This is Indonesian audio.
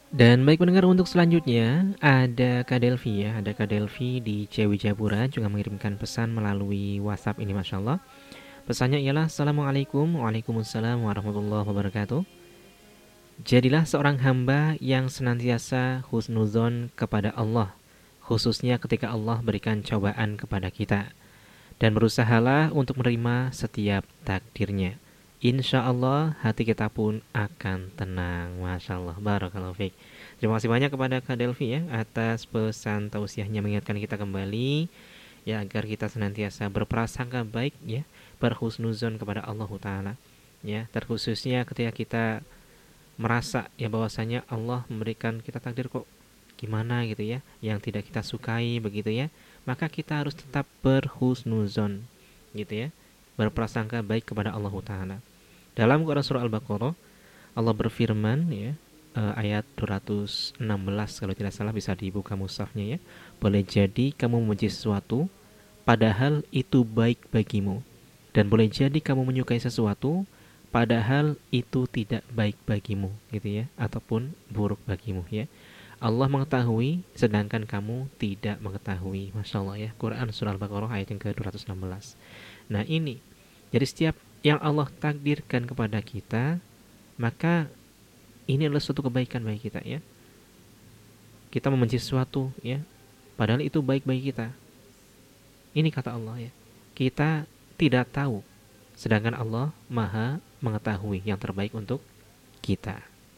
Dan baik pendengar, untuk selanjutnya ada Kak Delvi ya. Ada Kak Delvi di Cewi Japura juga mengirimkan pesan melalui WhatsApp ini, Masya Allah. Pesannya ialah Assalamualaikum. Waalaikumsalam warahmatullahi wabarakatuh. Jadilah seorang hamba yang senantiasa husnuzon kepada Allah, khususnya ketika Allah berikan cobaan kepada kita. Dan berusahalah untuk menerima setiap takdirnya. Insya Allah hati kita pun akan tenang. Masya Allah, barakallahu fiik. Terima kasih banyak kepada Kak Delvi ya atas pesan tausiahnya, mengingatkan kita kembali ya agar kita senantiasa berprasangka baik ya, berhusnuzon kepada Allah Ta'ala ya, terkhususnya ketika kita merasa ya bahwasanya Allah memberikan kita takdir kok gimana gitu ya, yang tidak kita sukai begitu ya, maka kita harus tetap berhusnuzon gitu ya, berprasangka baik kepada Allah Ta'ala. Dalam Quran Surah Al-Baqarah, Allah berfirman ya, ayat 216 kalau tidak salah, bisa dibuka mushafnya ya. Boleh jadi kamu membenci sesuatu padahal itu baik bagimu, dan boleh jadi kamu menyukai sesuatu padahal itu tidak baik bagimu gitu ya, ataupun buruk bagimu ya. Allah mengetahui sedangkan kamu tidak mengetahui. Masya Allah ya, Quran Surah Al-Baqarah ayat yang ke-216. Nah ini, jadi setiap yang Allah takdirkan kepada kita, maka ini adalah suatu kebaikan bagi kita ya. Kita membenci sesuatu ya, padahal itu baik bagi kita. Ini kata Allah ya. Kita tidak tahu, sedangkan Allah maha mengetahui yang terbaik untuk kita.